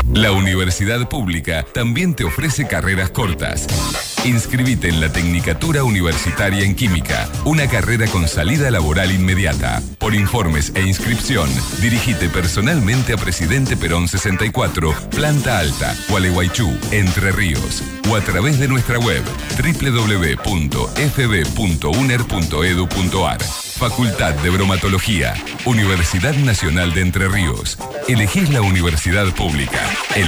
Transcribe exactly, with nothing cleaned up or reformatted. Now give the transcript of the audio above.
La Universidad Pública también te ofrece carreras cortas. Inscribite en la Tecnicatura Universitaria en Química, una carrera con salida laboral inmediata. Por informes e inscripción, dirigite personalmente a Presidente Perón sesenta y cuatro, Planta Alta, Gualeguaychú, Entre Ríos, o a través de nuestra web doble u doble u doble u punto f b punto u n e r punto e d u punto a r. Facultad de Bromatología, Universidad Nacional de Entre Ríos. Elegís la Universidad Pública. El